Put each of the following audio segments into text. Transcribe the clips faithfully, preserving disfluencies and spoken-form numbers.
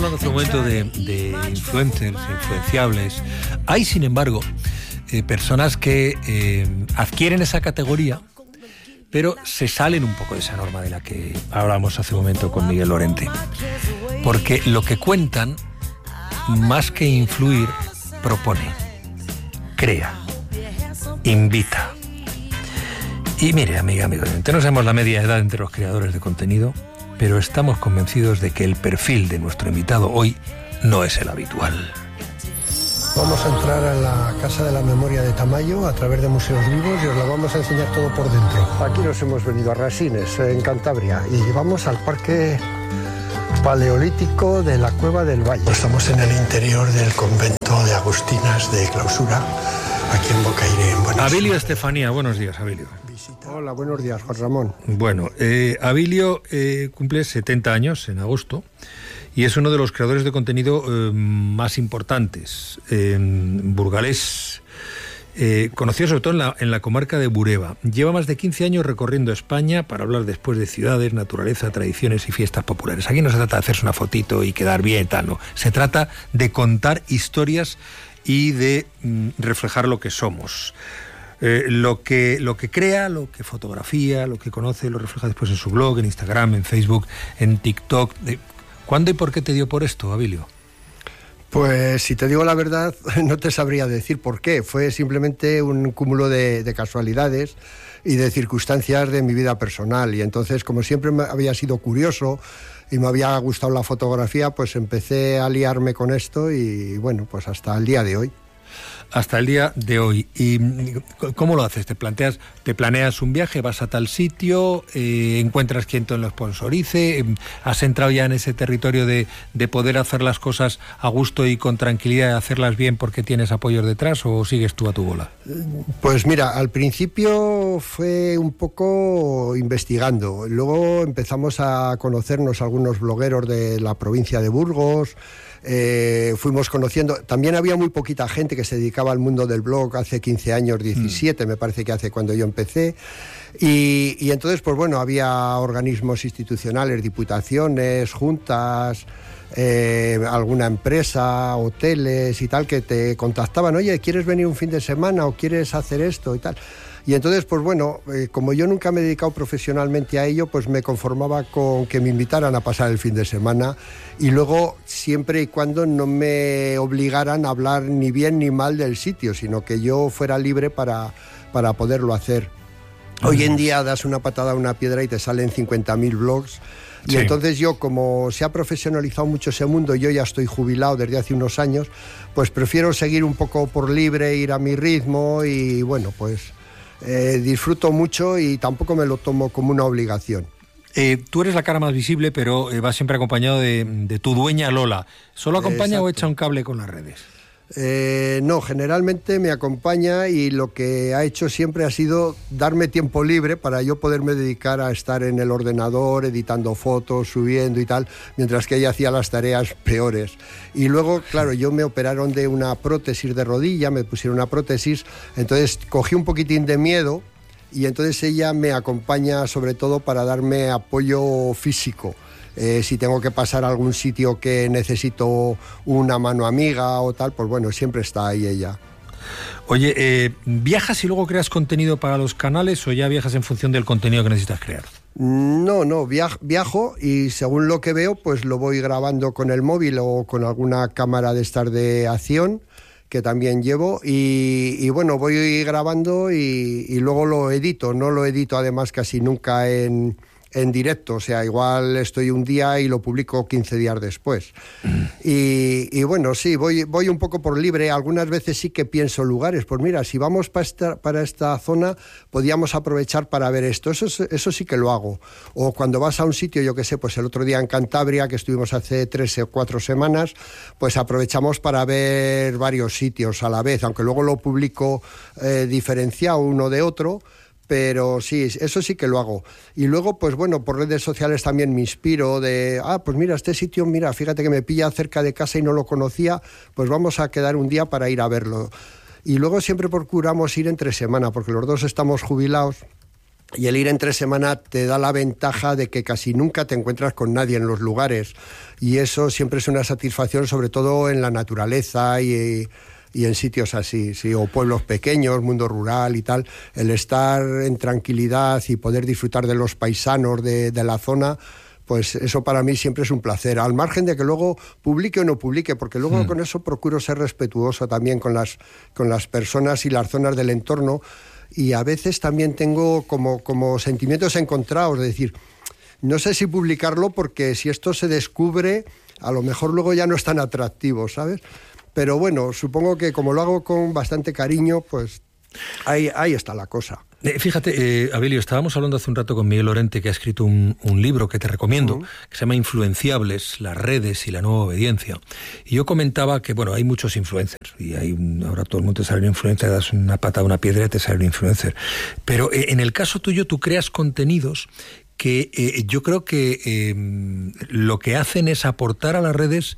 hablando hace un momento de, de influencers, influenciables. Hay, sin embargo, eh, personas que eh, adquieren esa categoría, pero se salen un poco de esa norma de la que hablábamos hace un momento con Miguel Lorente. Porque lo que cuentan, más que influir, propone, crea, invita. Y mire, amiga, amigo, no sabemos la media edad entre los creadores de contenido, pero estamos convencidos de que el perfil de nuestro invitado hoy no es el habitual. Vamos a entrar a la Casa de la Memoria de Tamayo a través de Museos Vivos y os la vamos a enseñar todo por dentro. Aquí nos hemos venido a Rasines, en Cantabria, y vamos al Parque Paleolítico de la Cueva del Valle. Estamos en el interior del convento de Agustinas de Clausura, aquí en Bocaire, en Buenos Aires. Abilio Estefanía, buenos días, Abilio. Hola, buenos días, Juan Ramón. Bueno, eh, Abilio eh, cumple setenta años en agosto y es uno de los creadores de contenido eh, más importantes. Eh, burgalés, eh, conocido sobre todo en la, en la comarca de Bureba. Lleva más de quince años recorriendo España para hablar después de ciudades, naturaleza, tradiciones y fiestas populares. Aquí no se trata de hacerse una fotito y quedar bien, tal, no. Se trata de contar historias y de mm, reflejar lo que somos. Eh, lo que lo que crea, lo que fotografía, lo que conoce, lo refleja después en su blog, en Instagram, en Facebook, en TikTok. ¿Cuándo y por qué te dio por esto, Abilio? Pues si te digo la verdad, no te sabría decir por qué. Fue simplemente un cúmulo de, de casualidades y de circunstancias de mi vida personal. Y entonces, como siempre me había sido curioso y me había gustado la fotografía, pues empecé a liarme con esto y bueno, pues hasta el día de hoy. Hasta el día de hoy. ¿Y cómo lo haces? ¿Te planteas, te planeas un viaje, vas a tal sitio, eh, encuentras quien te lo sponsorice? ¿Has entrado ya en ese territorio de, de poder hacer las cosas a gusto y con tranquilidad y hacerlas bien porque tienes apoyos detrás, o sigues tú a tu bola? Pues mira, al principio fue un poco investigando. Luego empezamos a conocernos algunos blogueros de la provincia de Burgos. Eh, fuimos conociendo, también había muy poquita gente que se dedicaba al mundo del blog hace quince años, diecisiete, mm. me parece que hace cuando yo empecé, y, y entonces pues bueno, había organismos institucionales, diputaciones, juntas, eh, alguna empresa, hoteles y tal, que te contactaban, oye, ¿quieres venir un fin de semana o quieres hacer esto y tal? Y entonces, pues bueno, eh, como yo nunca me he dedicado profesionalmente a ello, pues me conformaba con que me invitaran a pasar el fin de semana y luego, siempre y cuando no me obligaran a hablar ni bien ni mal del sitio, sino que yo fuera libre para, para poderlo hacer. Uh-huh. Hoy en día das una patada a una piedra y te salen cincuenta mil blogs. Y sí. Entonces yo, como se ha profesionalizado mucho ese mundo, yo ya estoy jubilado desde hace unos años, pues prefiero seguir un poco por libre, ir a mi ritmo y bueno, pues... Eh, disfruto mucho y tampoco me lo tomo como una obligación. Eh, tú eres la cara más visible, pero eh, vas siempre acompañado de, de tu dueña Lola. ¿Solo acompaña Exacto. o echa un cable con las redes? Eh, no, generalmente me acompaña y lo que ha hecho siempre ha sido darme tiempo libre para yo poderme dedicar a estar en el ordenador, editando fotos, subiendo y tal, mientras que ella hacía las tareas peores. Y luego, claro, yo me operaron de una prótesis de rodilla, me pusieron una prótesis, entonces cogí un poquitín de miedo y entonces ella me acompaña sobre todo para darme apoyo físico. Eh, si tengo que pasar a algún sitio que necesito una mano amiga o tal, pues bueno, siempre está ahí ella. Oye, eh, ¿viajas y luego creas contenido para los canales o ya viajas en función del contenido que necesitas crear? No, no, viaj- viajo y según lo que veo, pues lo voy grabando con el móvil o con alguna cámara de estas de acción que también llevo y, y bueno, voy grabando y, y luego lo edito. No lo edito además casi nunca en... en directo, o sea, igual estoy un día y lo publico quince días después. Mm. Y, y bueno, sí, voy, voy un poco por libre. Algunas veces sí que pienso lugares. Pues mira, si vamos para esta, para esta zona, podíamos aprovechar para ver esto. Eso, eso sí que lo hago. O cuando vas a un sitio, yo qué sé, pues el otro día en Cantabria, que estuvimos hace tres o cuatro semanas, pues aprovechamos para ver varios sitios a la vez, aunque luego lo publico eh, diferenciado uno de otro. Pero sí, eso sí que lo hago. Y luego, pues bueno, por redes sociales también me inspiro de, ah, pues mira, este sitio, mira, fíjate que me pilla cerca de casa y no lo conocía, pues vamos a quedar un día para ir a verlo. Y luego siempre procuramos ir entre semana, porque los dos estamos jubilados Y el ir entre semana te da la ventaja de que casi nunca te encuentras con nadie en los lugares. Y eso siempre es una satisfacción, sobre todo en la naturaleza y, y en sitios así, sí, o pueblos pequeños, mundo rural y tal. El estar en tranquilidad y poder disfrutar de los paisanos de, de la zona, pues eso para mí siempre es un placer. Al margen de que luego publique o no publique, porque luego mm. con eso procuro ser respetuoso también con las, con las personas y las zonas del entorno. Y a veces también tengo como, como sentimientos encontrados, de decir, no sé si publicarlo porque si esto se descubre, a lo mejor luego ya no es tan atractivo, ¿sabes? Pero bueno, supongo que como lo hago con bastante cariño, pues ahí, ahí está la cosa. Eh, fíjate, eh, Abilio, estábamos hablando hace un rato con Miguel Lorente, que ha escrito un, un libro que te recomiendo, uh-huh. que se llama Influenciables, las redes y la nueva obediencia. Y yo comentaba que, bueno, hay muchos influencers, y hay un, ahora todo el mundo te sale un influencer, das una patada a una piedra y te sale un influencer. Pero eh, en el caso tuyo, tú creas contenidos que eh, yo creo que eh, lo que hacen es aportar a las redes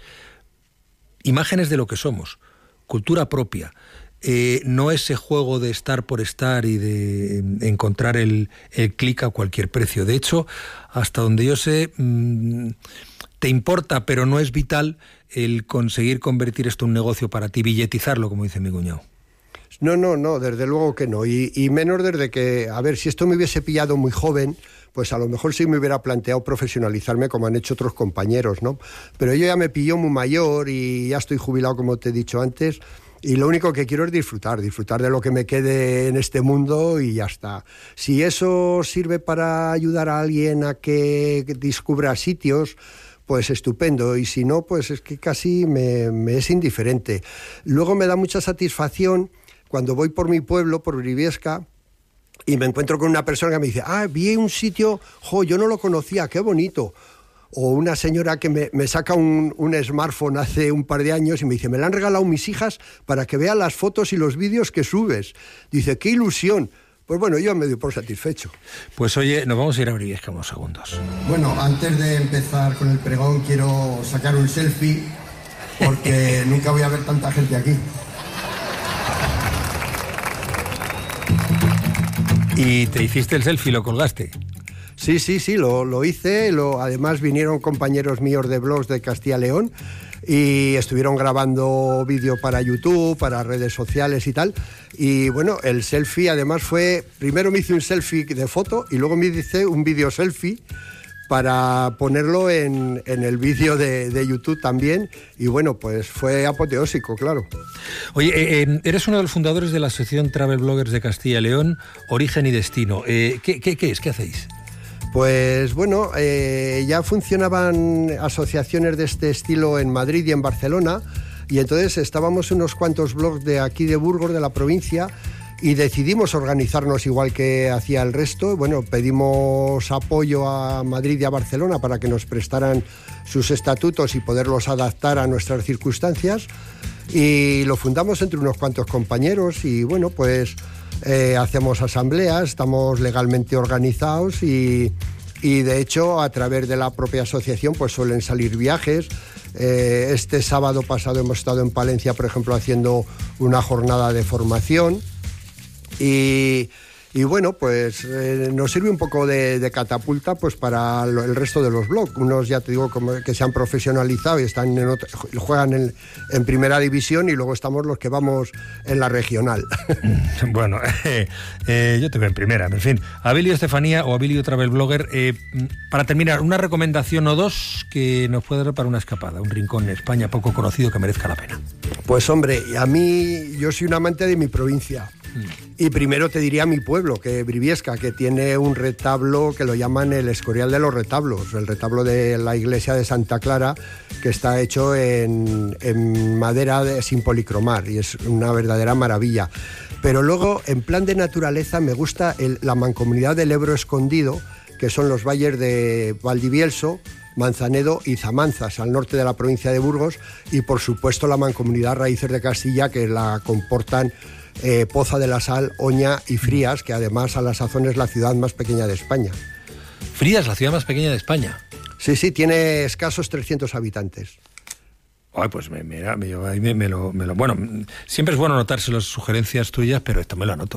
imágenes de lo que somos, cultura propia. Eh, no ese juego de estar por estar y de encontrar el, el clic a cualquier precio. De hecho, hasta donde yo sé, mmm, te importa, pero no es vital el conseguir convertir esto en un negocio para ti, billetizarlo, como dice mi cuñado. No, no, no, desde luego que no. Y, y menos desde que, a ver, si esto me hubiese pillado muy joven, pues a lo mejor sí me hubiera planteado profesionalizarme como han hecho otros compañeros, ¿no? Pero yo ya me pilló muy mayor y ya estoy jubilado, como te he dicho antes. Y lo único que quiero es disfrutar, disfrutar de lo que me quede en este mundo y ya está. Si eso sirve para ayudar a alguien a que descubra sitios, pues estupendo. Y si no, pues es que casi me, me es indiferente. Luego me da mucha satisfacción cuando voy por mi pueblo, por Briviesca, y me encuentro con una persona que me dice, ah, vi un sitio, jo, yo no lo conocía, qué bonito. O una señora que me, me saca un, un smartphone hace un par de años y me dice, me la han regalado mis hijas para que vean las fotos y los vídeos que subes. Dice, qué ilusión. Pues bueno, yo me doy por satisfecho. Pues oye, nos vamos a ir a Briviesca unos segundos. Bueno, antes de empezar con el pregón quiero sacar un selfie porque nunca voy a ver tanta gente aquí. ¿Y te hiciste el selfie y lo colgaste? Sí, sí, sí, lo, lo hice. Lo, además vinieron compañeros míos de blogs de Castilla y León y estuvieron grabando vídeo para YouTube, para redes sociales y tal. Y bueno, el selfie además fue... Primero me hice un selfie de foto y luego me hice un vídeo selfie para ponerlo en, en el vídeo de, de YouTube también. Y bueno, pues fue apoteósico, claro. Oye, eh, eres uno de los fundadores de la Asociación Travel Bloggers de Castilla y León, Origen y Destino. Eh, ¿qué, qué, ¿Qué es? ¿Qué hacéis? Pues bueno, eh, ya funcionaban asociaciones de este estilo en Madrid y en Barcelona, y entonces estábamos unos cuantos blogs de aquí de Burgos, de la provincia, y decidimos organizarnos igual que hacía el resto. Bueno, pedimos apoyo a Madrid y a Barcelona para que nos prestaran sus estatutos y poderlos adaptar a nuestras circunstancias, y lo fundamos entre unos cuantos compañeros y bueno, pues... Eh, hacemos asambleas, estamos legalmente organizados y, y de hecho a través de la propia asociación pues suelen salir viajes. Eh, este sábado pasado hemos estado en Palencia, por ejemplo, haciendo una jornada de formación y, y bueno, pues eh, nos sirve un poco de, de catapulta pues para lo, el resto de los blogs. Unos ya te digo como que se han profesionalizado y están en otro, juegan en, en primera división, y luego estamos los que vamos en la regional. Bueno, eh, eh, yo te veo en primera, en fin. Abilio Estefanía o Abilio Travel Blogger, eh, para terminar, una recomendación o dos que nos puede dar para una escapada, un rincón en España poco conocido que merezca la pena. Pues hombre, a mí, yo soy un amante de mi provincia. Y primero te diría mi pueblo, que Briviesca, que tiene un retablo que lo llaman el Escorial de los Retablos, el retablo de la iglesia de Santa Clara, que está hecho en, en madera de, sin policromar, y es una verdadera maravilla. Pero luego, en plan de naturaleza, me gusta el, la mancomunidad del Ebro Escondido, que son los valles de Valdivielso, Manzanedo y Zamanzas, al norte de la provincia de Burgos, y por supuesto la mancomunidad Raíces de Castilla, que la comportan Eh, Poza de la Sal, Oña y Frías, que además a la sazón es la ciudad más pequeña de España. ¿Frías, la ciudad más pequeña de España? Sí, sí, tiene escasos trescientos habitantes. Ay, pues me, me, me, me, me, lo, me lo... Bueno, siempre es bueno anotarse las sugerencias tuyas, pero esto me lo anoto.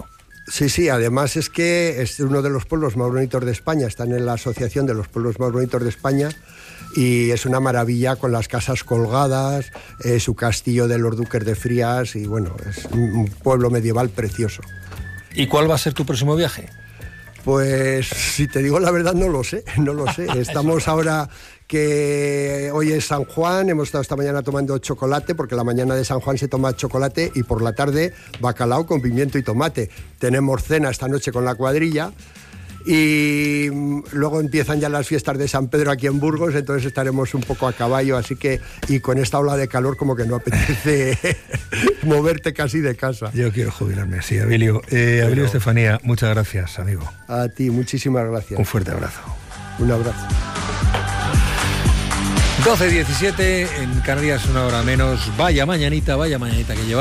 Sí, sí, además es que es uno de los pueblos más bonitos de España, están en la Asociación de los Pueblos Más Bonitos de España y es una maravilla con las casas colgadas, eh, su castillo de los duques de Frías y bueno, es un pueblo medieval precioso. ¿Y cuál va a ser tu próximo viaje? Pues si te digo la verdad no lo sé, no lo sé. Estamos ahora que hoy es San Juan, hemos estado esta mañana tomando chocolate porque la mañana de San Juan se toma chocolate y por la tarde bacalao con pimiento y tomate. Tenemos cena esta noche con la cuadrilla y luego empiezan ya las fiestas de San Pedro aquí en Burgos, entonces estaremos un poco a caballo, así que y con esta ola de calor como que no apetece moverte casi de casa. Yo quiero jubilarme así, Abilio. Eh, Abilio Estefanía, muchas gracias, amigo. A ti, muchísimas gracias. Un fuerte abrazo. Un abrazo. doce diecisiete, en Canarias una hora menos. Vaya mañanita, vaya mañanita que lleva.